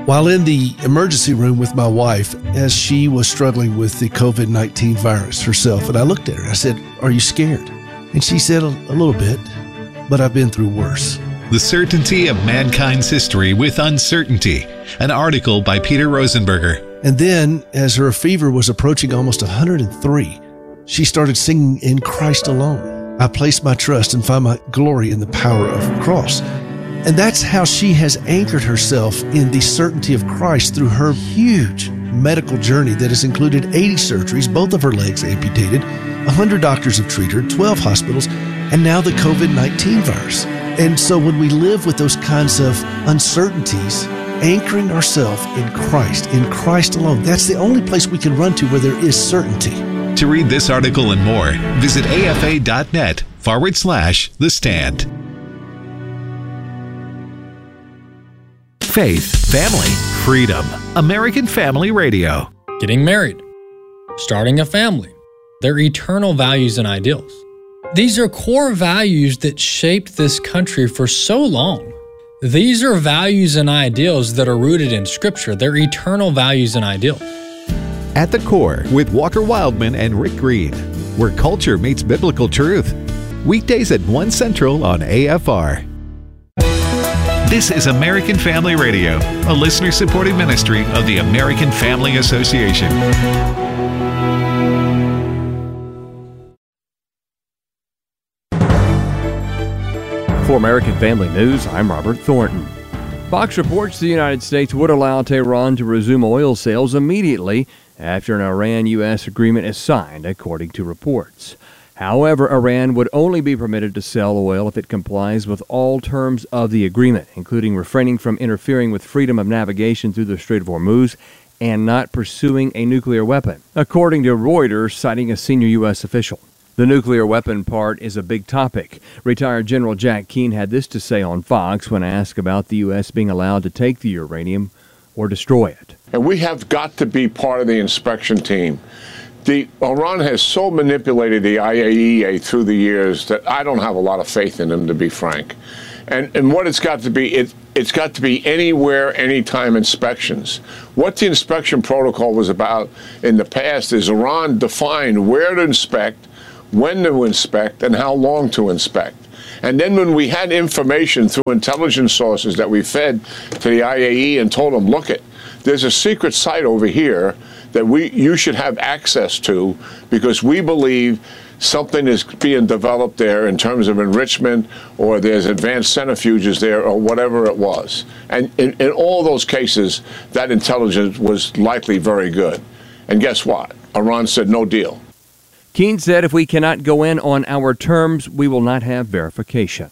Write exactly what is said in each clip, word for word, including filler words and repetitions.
While in the emergency room with my wife, as she was struggling with the covid nineteen virus herself, and I looked at her, I said, "Are you scared?" And she said, "A, a little bit, but I've been through worse." The Certainty of Mankind's History with Uncertainty, an article by Peter Rosenberger. And then, as her fever was approaching almost one hundred three, she started singing "In Christ Alone. I place my trust and find my glory in the power of the cross." And that's how she has anchored herself in the certainty of Christ through her huge medical journey that has included eighty surgeries, both of her legs amputated, one hundred doctors have treated her, twelve hospitals, and now the covid nineteen virus. And so when we live with those kinds of uncertainties, anchoring ourselves in Christ, in Christ alone, that's the only place we can run to where there is certainty. To read this article and more, visit afa.net forward slash The Stand. Faith, family, freedom. American Family Radio. Getting married, starting a family, their eternal values and ideals. These are core values that shaped this country for so long. These are values and ideals that are rooted in Scripture. They're eternal values and ideals. At the Core with Walker Wildman and Rick Green, where culture meets biblical truth. Weekdays at one Central on A F R. This is American Family Radio, a listener-supported ministry of the American Family Association. For American Family News, I'm Robert Thornton. Fox reports the United States would allow Tehran to resume oil sales immediately after an Iran-U S agreement is signed, according to reports. However, Iran would only be permitted to sell oil if it complies with all terms of the agreement, including refraining from interfering with freedom of navigation through the Strait of Hormuz and not pursuing a nuclear weapon, according to Reuters, citing a senior U S official. The nuclear weapon part is a big topic. Retired General Jack Keane had this to say on Fox when asked about the U S being allowed to take the uranium or destroy it. And we have got to be part of the inspection team. The Iran has so manipulated the I A E A through the years that I don't have a lot of faith in them, to be frank. And and what it's got to be, it, it's got to be anywhere, anytime inspections. What the inspection protocol was about in the past is Iran defined where to inspect, when to inspect, and how long to inspect. And then when we had information through intelligence sources that we fed to the I A E A and told them, look it, there's a secret site over here that we you should have access to because we believe something is being developed there in terms of enrichment or there's advanced centrifuges there or whatever it was. And in, in all those cases, that intelligence was likely very good. And guess what? Iran said no deal. Keane said if we cannot go in on our terms, we will not have verification.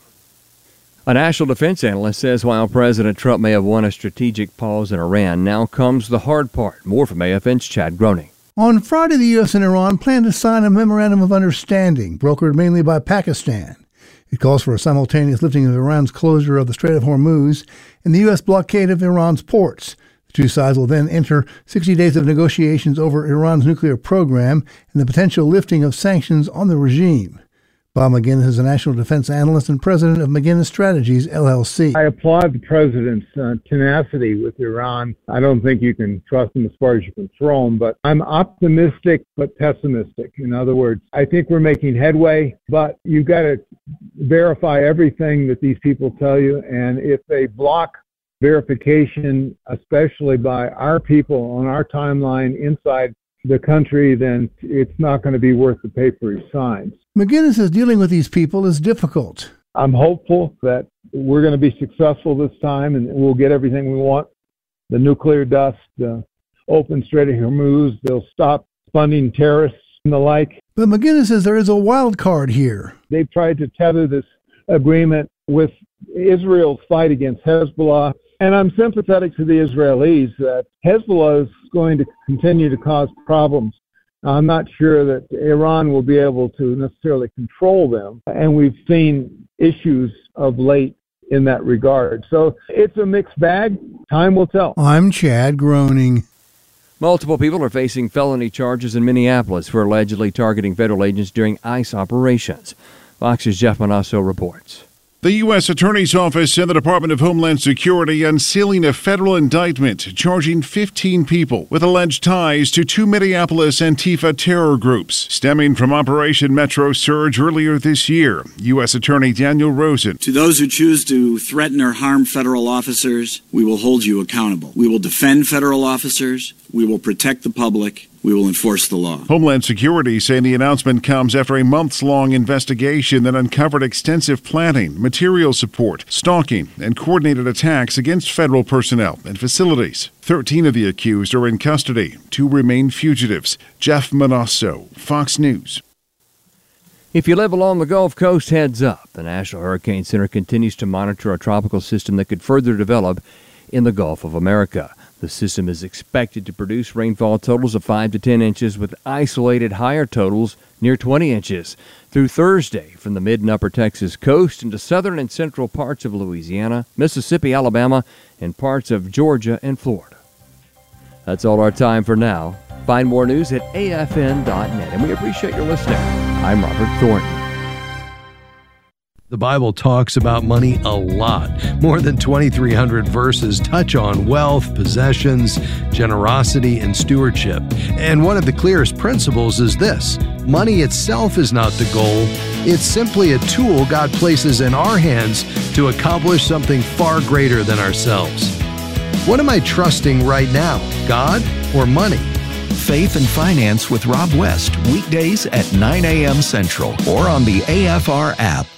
A national defense analyst says while President Trump may have won a strategic pause in Iran, now comes the hard part. More from A F N's Chad Groening. On Friday, the U S and Iran plan to sign a memorandum of understanding, brokered mainly by Pakistan. It calls for a simultaneous lifting of Iran's closure of the Strait of Hormuz and the U S blockade of Iran's ports. The two sides will then enter sixty days of negotiations over Iran's nuclear program and the potential lifting of sanctions on the regime. Bob McGinnis is a national defense analyst and president of McGinnis Strategies, L L C. I applaud the president's uh, tenacity with Iran. I don't think you can trust him as far as you can throw him, but I'm optimistic but pessimistic. In other words, I think we're making headway, but you've got to verify everything that these people tell you, and if they block verification, especially by our people on our timeline inside the country, then it's not going to be worth the paper he signs. McGinnis says dealing with these people is difficult. I'm hopeful that we're going to be successful this time and we'll get everything we want. The nuclear dust, the open Strait of Hormuz, they'll stop funding terrorists and the like. But McGinnis says there is a wild card here. They've tried to tether this agreement with Israel's fight against Hezbollah. And I'm sympathetic to the Israelis that Hezbollah is going to continue to cause problems. I'm not sure that Iran will be able to necessarily control them. And we've seen issues of late in that regard. So it's a mixed bag. Time will tell. I'm Chad Groening. Multiple people are facing felony charges in Minneapolis for allegedly targeting federal agents during ICE operations. Fox's Jeff Manasso reports. The U S Attorney's Office and the Department of Homeland Security unsealing a federal indictment charging fifteen people with alleged ties to two Minneapolis Antifa terror groups stemming from Operation Metro Surge earlier this year. U S Attorney Daniel Rosen. To those who choose to threaten or harm federal officers, we will hold you accountable. We will defend federal officers. We will protect the public. We will enforce the law. Homeland Security saying the announcement comes after a months-long investigation that uncovered extensive planning, material support, stalking, and coordinated attacks against federal personnel and facilities. Thirteen of the accused are in custody. Two remain fugitives. Jeff Manasso, Fox News. If you live along the Gulf Coast, heads up. The National Hurricane Center continues to monitor a tropical system that could further develop in the Gulf of America. The system is expected to produce rainfall totals of five to ten inches with isolated higher totals near twenty inches through Thursday from the mid and upper Texas coast into southern and central parts of Louisiana, Mississippi, Alabama, and parts of Georgia and Florida. That's all our time for now. Find more news at A F N dot net, and we appreciate your listening. I'm Robert Thornton. The Bible talks about money a lot. More than twenty-three hundred verses touch on wealth, possessions, generosity, and stewardship. And one of the clearest principles is this: money itself is not the goal. It's simply a tool God places in our hands to accomplish something far greater than ourselves. What am I trusting right now, God or money? Faith and Finance with Rob West, weekdays at nine a.m. Central or on the A F R app.